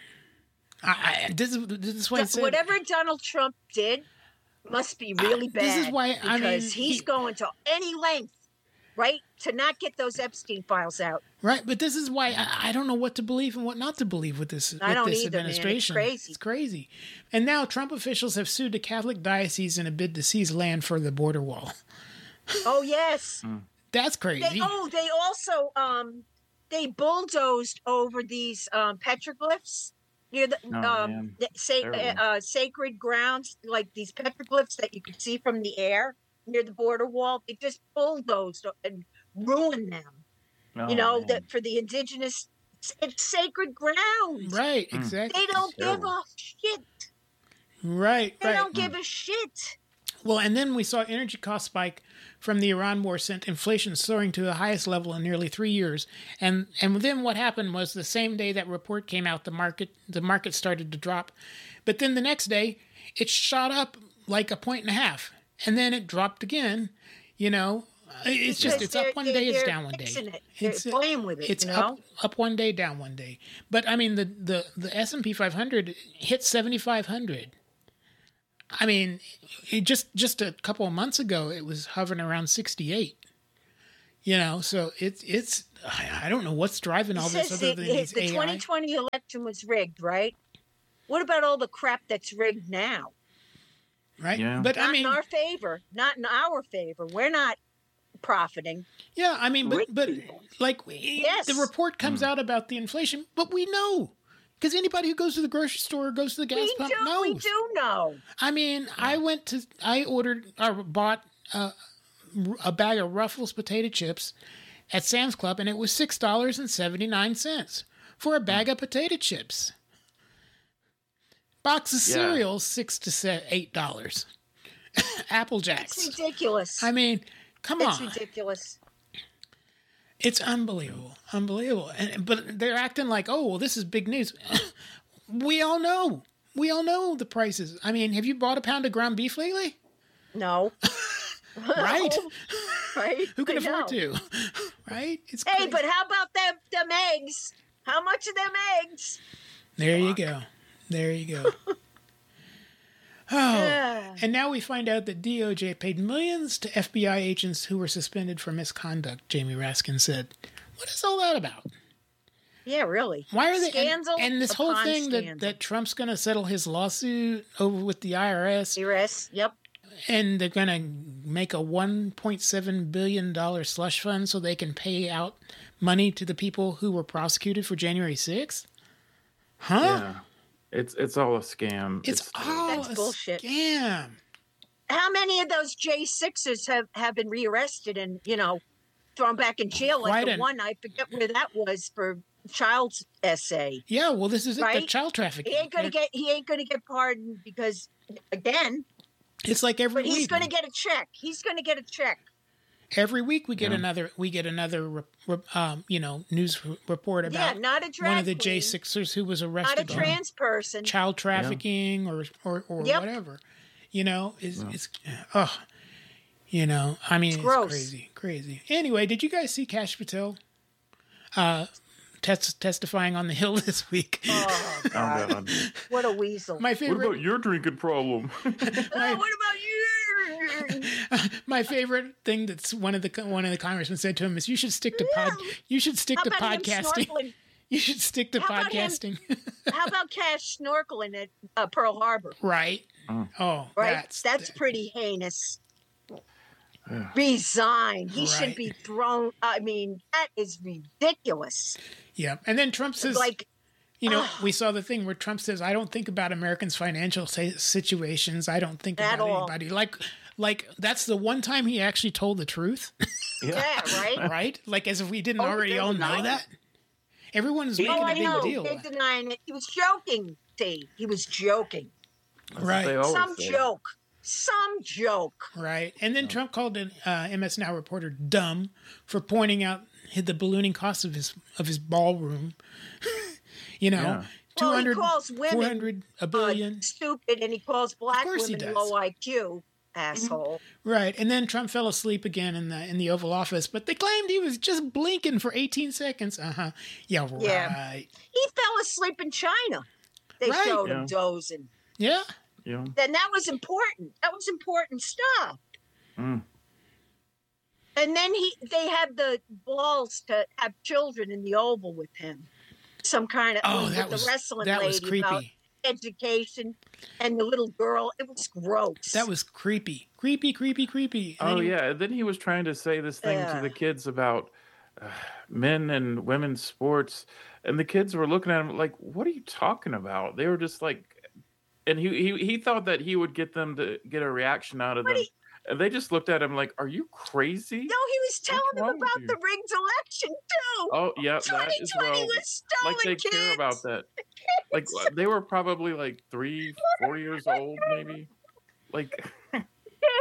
This is why I said, Whatever Donald Trump did must be really bad. This is why he's going to any length, right, to not get those Epstein files out. Right, but this is why I don't know what to believe and what not to believe with this administration. Man. It's crazy. It's crazy. And now Trump officials have sued a Catholic diocese in a bid to seize land for the border wall. Oh yes, That's crazy. They also they bulldozed over these petroglyphs near the sacred grounds, like these petroglyphs that you could see from the air near the border wall. They just bulldozed and ruined them. For the indigenous, it's sacred ground. Right, exactly. They don't give a shit. Right, They don't give a shit. Well, and then we saw energy cost spike from the Iran war sent inflation soaring to the highest level in nearly 3 years. And then what happened was the same day that report came out, the market started to drop. But then the next day, it shot up like 1.5 points. And then it dropped again, It's just, it's up one day, it's down one day. It's playing with it, It's up one day, down one day. But I mean, the S&P 500 hit 7,500. I mean, just a couple of months ago, it was hovering around 68. So it's I don't know what's driving all this other than these the AI. 2020 election was rigged, right? What about all the crap that's rigged now? Right? Yeah. But Not I mean, in our favor. Not in our favor. We're not profiting. yeah, I mean, but like Yes. the report comes out about the inflation, but we know. Because anybody who goes to the grocery store or goes to the gas pump knows. We do know. I mean, I bought a bag of Ruffles potato chips at Sam's Club, and it was $6.79 for a bag of potato chips. Box of cereal, $6 to $8. Apple Jacks. It's ridiculous. I mean, come on. It's ridiculous. It's unbelievable. But they're acting like, oh, well, this is big news. We all know the prices. I mean, have you bought a pound of ground beef lately? No. Right? Right? Who can I afford know. to? Right? It's Hey, crazy. but how about them eggs? How much are them eggs? There you go. Oh, and now we find out that DOJ paid millions to FBI agents who were suspended for misconduct, Jamie Raskin said. What is all that about? Yeah, really. Why are they... Scandal and this whole upon thing scandal. that Trump's going to settle his lawsuit over with the IRS, IRS, yep. and they're going to make a $1.7 billion slush fund so they can pay out money to the people who were prosecuted for January 6th? Huh? Yeah. It's all a scam. It's all That's a bullshit. scam. How many of those J6s have been rearrested and, thrown back in jail? Like the one, I forget where that was for child's essay. Yeah, well, this is it, the Right? child trafficking. He ain't gonna get pardoned because, again, It's like every but he's week. gonna get a check. He's gonna get a check. Every week we get another news report about not a drag one of the queen, J6ers who was not a arrested on trans person. child trafficking or Yep. whatever. It's I mean, it's gross. crazy. Anyway, did you guys see Kash Patel testifying on the Hill this week? Oh, God. God. What a weasel. My What favorite about your drinking problem? What about you? My favorite thing that's one of the congressmen said to him is, "You should stick to podcasting. You should stick to How about him- podcasting." How about Cash snorkeling at Pearl Harbor? Right? Oh, Right? That's pretty heinous. Resign. He should Right. be thrown. I mean, that is ridiculous. Yeah. And then Trump says, Like, we saw the thing where Trump says, "I don't think about Americans' financial situations. I don't think At about all. anybody." Like that's the one time he actually told the truth, yeah, right? right? Like as if we didn't Oh, already they all were know not. that. Everyone is making Oh, a I big know. deal. They're denying it. He was joking, Steve. He was joking. Right. They always Some say. joke. Some joke. Right. And then Trump called an MS Now reporter dumb for pointing out the ballooning cost of his ballroom. Yeah. 200, Well, he calls women 400, a billion. stupid, and he calls black course he women does. low IQ. Asshole. Right. And then Trump fell asleep again in the Oval Office, but they claimed he was just blinking for 18 seconds. Uh-huh. Yeah, right. Yeah. He fell asleep in China. They Right. showed him Yeah. dozing. Yeah. Yeah. Then that was important. That was important stuff. Mm. And then they had the balls to have children in the Oval with him. Some kind of Oh, with that the was wrestling that lady was about creepy. education and the little girl. It was gross. That was creepy. Creepy. And Oh then he- yeah. Then he was trying to say this thing to the kids about men and women's sports, and the kids were looking at him like, "What are you talking about?" They were just like, and he thought that he would get them to get a reaction out of them, and they just looked at him like, "Are you crazy?" No, he was telling them wrong with about you? the rigged election too. Oh yeah, that as 2020 well. was stolen, Like they kids. care about that. Like they were probably like 3-4 years old, maybe. Like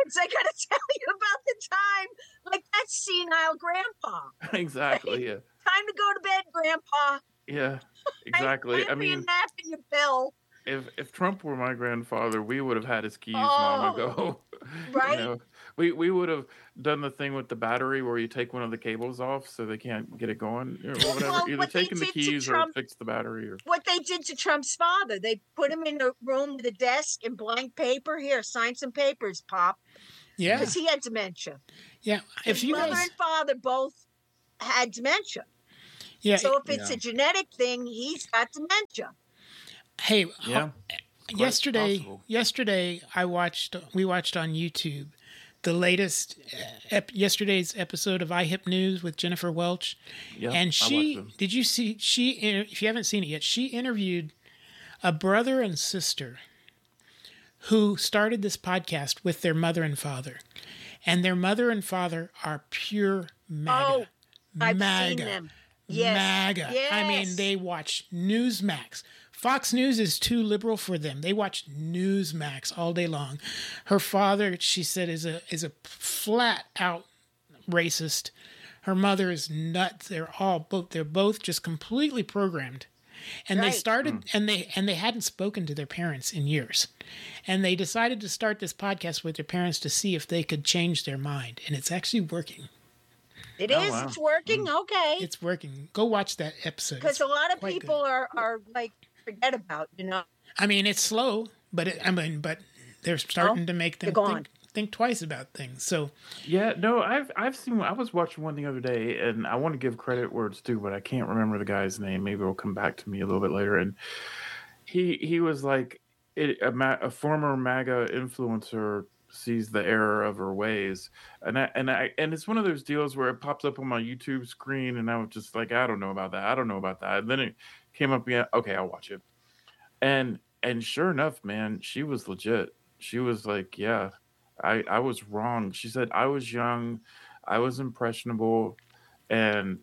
kids. I got to tell you about the time, like that senile grandpa. Exactly. Yeah. Time to go to bed, Grandpa. Yeah. Exactly. I mean, nap in your pill. If Trump were my grandfather, we would have had his keys long ago. Right? You know, we would have done the thing with the battery where you take one of the cables off so they can't get it going or whatever. Well, Either taking the keys or fix the battery. Or what they did to Trump's father, they put him in a room with a desk and blank paper. Here, sign some papers, Pop. Yeah, because he had dementia. Yeah, if you mother and father both had dementia. Yeah. So if it's a genetic thing, he's got dementia. Hey, yeah. Yesterday we watched on YouTube the latest yesterday's episode of iHip News with Jennifer Welch. Yeah, and did you see if you haven't seen it yet, she interviewed a brother and sister who started this podcast with their mother and father. And their mother and father are pure MAGA. Oh, I've seen them. Yes. MAGA. Yes. I mean, they watch Newsmax. Fox News is too liberal for them. They watch Newsmax all day long. Her father, she said, is a flat out racist. Her mother is nuts. They're both just completely programmed. And they started and they hadn't spoken to their parents in years. And they decided to start this podcast with their parents to see if they could change their mind. And it's actually working. It is. Wow. It's working. Okay. It's working. Go watch that episode. Because a lot of people are like, forget about, I mean, it's slow, but they're starting to make them think twice about things. So yeah, no, I've seen. I was watching one the other day, and I want to give credit where it's due, but I can't remember the guy's name. Maybe it'll come back to me a little bit later. And he was like a former MAGA influencer sees the error of her ways, and it's one of those deals where it pops up on my YouTube screen, and I was just like, I don't know about that. And then it came up again. Okay, I'll watch it. And sure enough, man, she was legit. She was like, yeah, I was wrong. She said, I was young, I was impressionable, and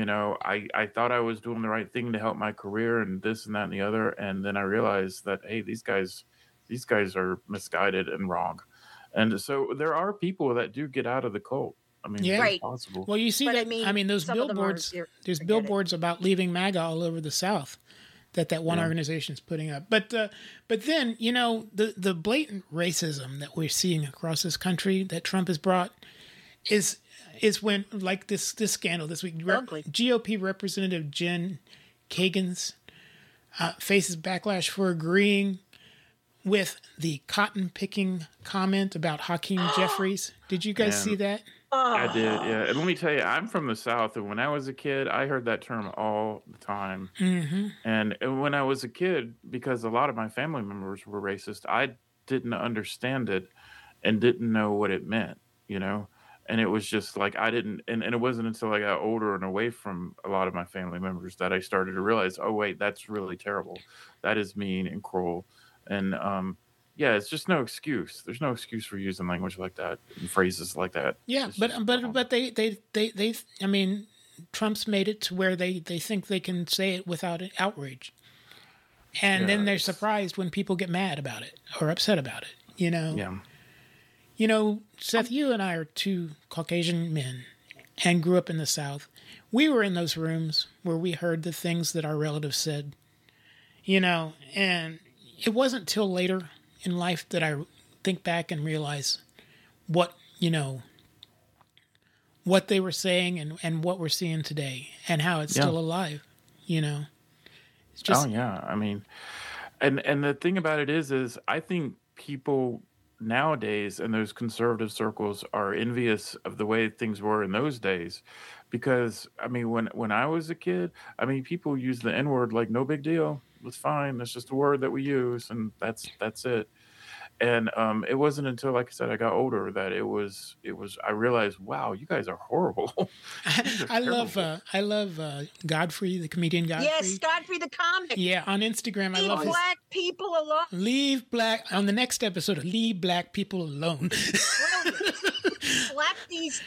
I thought I was doing the right thing to help my career and this and that and the other. And then I realized that, hey, these guys are misguided and wrong. And so there are people that do get out of the cult. I mean, it's possible. Well, you see that. I mean, those billboards. There's billboards about leaving MAGA all over the South, that one organization is putting up. But then the blatant racism that we're seeing across this country that Trump has brought is when, like this scandal this week, GOP Representative Jen Kagan's faces backlash for agreeing with the cotton picking comment about Hakeem Jeffries. Did you guys see that? I did, yeah. And let me tell you, I'm from the South, and when I was a kid, I heard that term all the time. Mm-hmm. And when I was a kid, because a lot of my family members were racist, I didn't understand it and didn't know what it meant, And it was just like I didn't, and it wasn't until I got older and away from a lot of my family members that I started to realize, oh, wait, that's really terrible. That is mean and cruel. And yeah, it's just no excuse. There's no excuse for using language like that and phrases like that. Yeah, but they I mean, Trump's made it to where they think they can say it without outrage, and then they're surprised when people get mad about it or upset about it. Yeah. Seth, you and I are two Caucasian men and grew up in the South. We were in those rooms where we heard the things that our relatives said, and it wasn't till later in life that I think back and realize what they were saying and what we're seeing today and how it's still alive, It's just, oh yeah. I mean, and the thing about it is I think people nowadays in those conservative circles are envious of the way things were in those days, because I mean, when I was a kid, I mean, people use the N-word like no big deal. It's fine. That's just a word that we use, and that's it. And it wasn't until, like I said, I got older that it was. I realized, wow, you guys are horrible. I love Godfrey, the comedian Godfrey. Yes, Godfrey the comic. Yeah, on Instagram, I love his. Leave black people alone. Leave black on the next episode. Leave black people alone. Slap these.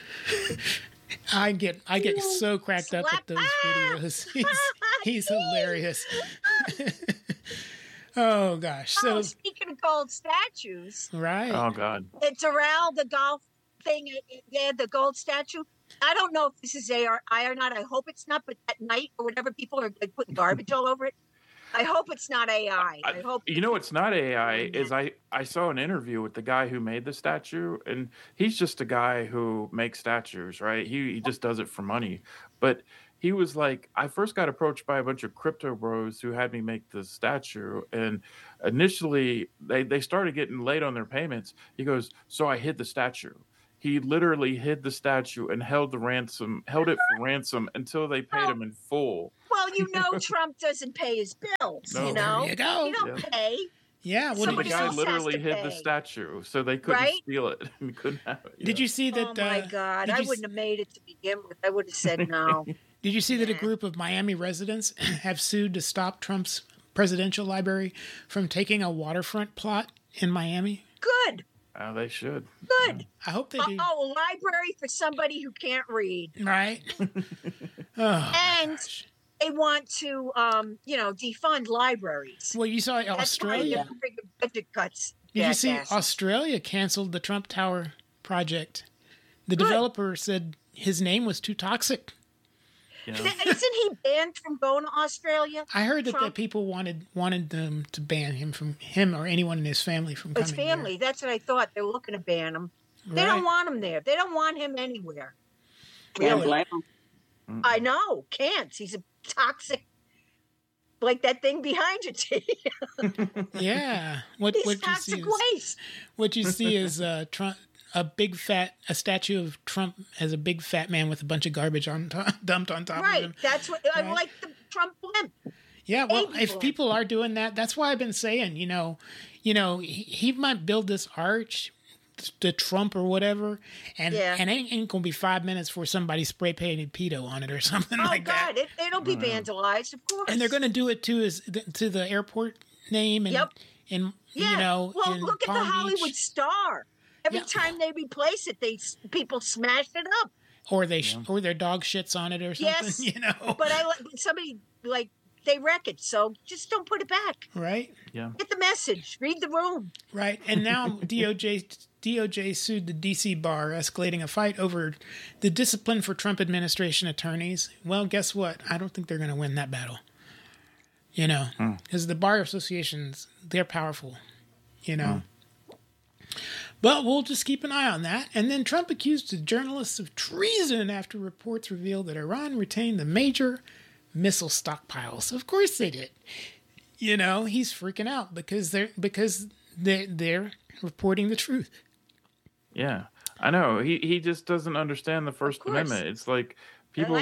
I get so cracked up at those videos. He's hilarious. Oh gosh! So speaking of gold statues. Right. Oh God. It's around the golf thing. Yeah, the gold statue. I don't know if this is AI or not. I hope it's not. But at night or whatever, people are like putting garbage all over it. I hope it's not AI. I hope. You know what's not AI is I saw an interview with the guy who made the statue, and he's just a guy who makes statues, right? He just does it for money. But he was like, I first got approached by a bunch of crypto bros who had me make the statue, and initially they started getting late on their payments. He goes, so I hid the statue. He literally hid the statue and held it for ransom until they paid him in full. Well, Trump doesn't pay his bills. No. There you go. You don't pay. Yeah. Well, the guy literally hid the statue, so they couldn't steal it and couldn't have it. Did you see that? Oh my God! I wouldn't have made it to begin with. I would have said no. Did you see that a group of Miami residents have sued to stop Trump's presidential library from taking a waterfront plot in Miami? Good. Oh, they should. Good. I hope they do. Oh, a library for somebody who can't read. Right. And they want to, defund libraries. Well, you saw Australia. Budget cuts. Did you see Australia canceled the Trump Tower project? The developer said his name was too toxic. Yeah. Isn't he banned from going to Australia? I heard that people wanted them to ban him or anyone in his family from coming. His family. There. That's what I thought. They're looking to ban him. They don't want him there. They don't want him anywhere. Can't blame him. I know. Can't. He's a toxic, like that thing behind you, T. Yeah. He's toxic waste. What you see is Trump. A statue of Trump as a big fat man with a bunch of garbage dumped on top of him. Right. That's what I like, the Trump blimp. Yeah. Well, if people are doing that, that's why I've been saying, he might build this arch to Trump or whatever, and it ain't gonna be 5 minutes before somebody spray painted pedo on it or something like that. Oh God, it'll be vandalized, of course. And they're gonna do it to the airport name and Well, look Palm at the Hollywood Beach. Star. Every time they replace it, people smash it up. Or or their dog shits on it or something. Yes, But somebody they wreck it, so just don't put it back. Right. Yeah. Get the message. Read the room. Right. And now DOJ sued the D.C. bar, escalating a fight over the discipline for Trump administration attorneys. Well, guess what? I don't think they're going to win that battle. Because the bar associations, they're powerful. But we'll just keep an eye on that. And then Trump accused the journalists of treason after reports revealed that Iran retained the major missile stockpiles. Of course they did. He's freaking out because they're reporting the truth. Yeah, I know. He just doesn't understand the First Amendment. It's like people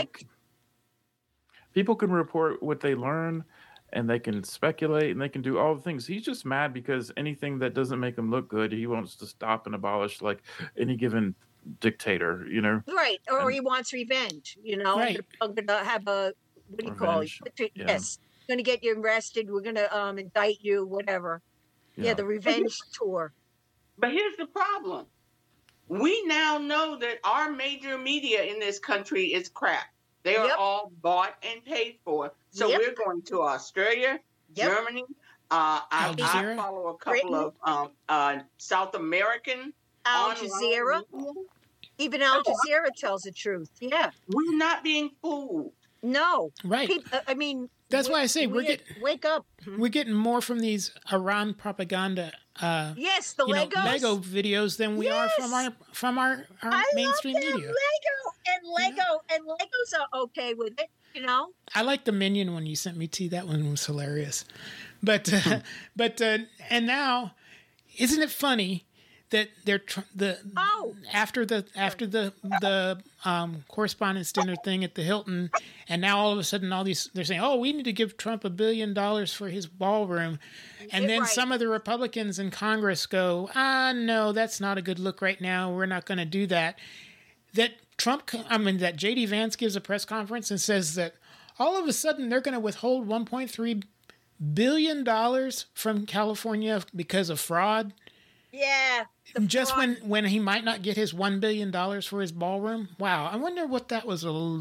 can report what they learn, and they can speculate, and they can do all the things. He's just mad because anything that doesn't make him look good, he wants to stop and abolish, like any given dictator, Right, or he wants revenge, Right. I'm going to have a, what do you call it? Yes, going to get you arrested. We're going to indict you, whatever. Yeah, the revenge tour. But here's the problem. We now know that our major media in this country is crap. They are all bought and paid for. So we're going to Australia, Germany. I follow a couple of South American. Al Jazeera. Even Al Jazeera tells the truth. Yeah. We're not being fooled. No. Right. That's why I say wake up. We're getting more from these Iran propaganda. Yes, the Legos. Lego videos than we are from our mainstream media. Legos are okay with it. I like the Minion one you sent me, T. That one was hilarious. But and now, isn't it funny that they're after the correspondence dinner thing at the Hilton, and now all of a sudden they're saying, oh, we need to give Trump $1 billion for his ballroom, and then some of the Republicans in Congress go, no, that's not a good look right now. We're not going to do that. That J.D. Vance gives a press conference and says that all of a sudden they're going to withhold $1.3 billion from California because of fraud. Yeah. Just when he might not get his $1 billion for his ballroom. Wow. I wonder what that was all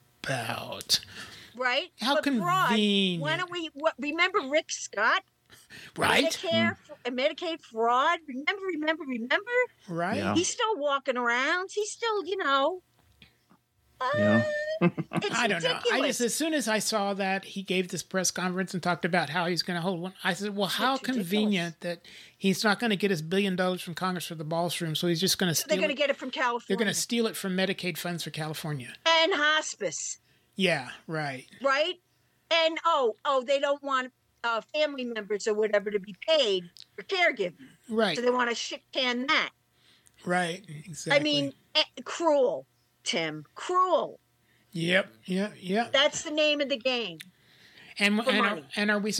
about. Right. How convenient. Fraud, why don't we remember Rick Scott? Right. Medicaid fraud. Remember. Right. Yeah. He's still walking around. He's still, Yeah. it's I don't know. ridiculous. As soon as I saw that he gave this press conference and talked about how he's going to hold one, I said, well, how convenient that he's not going to get his $1 billion from Congress for the ballroom, so he's just going to steal They're going to get it from California. They're going to steal it from Medicaid funds for California. And hospice. Yeah, right. Right? And, they don't want family members or whatever to be paid for caregiving. Right. So they want to shit can that. Right, exactly. I mean, cruel, Tim. Cruel. Yep. That's the name of the game. And are we